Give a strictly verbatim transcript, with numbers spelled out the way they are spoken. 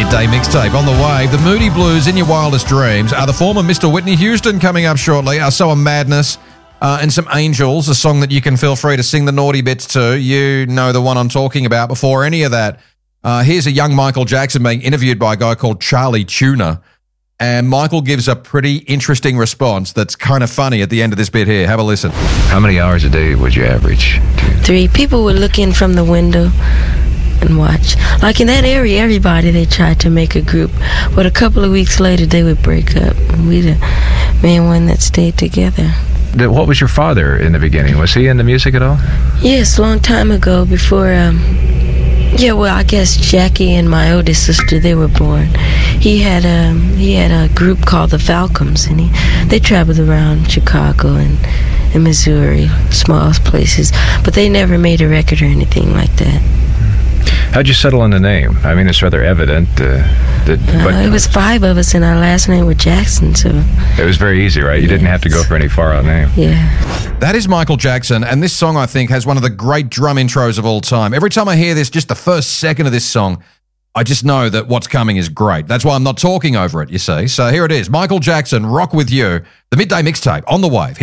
Midday Mixtape on the way. The Moody Blues in Your Wildest Dreams. Are the former Mister Whitney Houston coming up shortly. Are So Are Madness uh, and Some Angels, a song that you can feel free to sing the naughty bits to. You know the one I'm talking about. Before any of that, uh, here's a young Michael Jackson being interviewed by a guy called Charlie Tuna. And Michael gives a pretty interesting response that's kind of funny at the end of this bit here. Have a listen. How many hours a day would you average? Three. People would look in from the window and watch. Like in that area, everybody, they tried to make a group. But a couple of weeks later, they would break up. We the main one that stayed together. What was your father in the beginning? Was he into music at all? Yes, a long time ago before... Um, Yeah, well, I guess Jackie and my oldest sister, they were born. He had a he had a group called the Falcons, and he they traveled around Chicago and, and Missouri, small places, but they never made a record or anything like that. How'd you settle on the name? I mean, it's rather evident. Uh, that, but uh, it was five of us, and our last name was Jackson, so... It was very easy, right? You yes. didn't have to go for any far-out name. Yeah. That is Michael Jackson, and this song, I think, has one of the great drum intros of all time. Every time I hear this, just the first second of this song, I just know that what's coming is great. That's why I'm not talking over it, you see. So here it is. Michael Jackson, Rock With You, the Midday Mixtape, on the wave.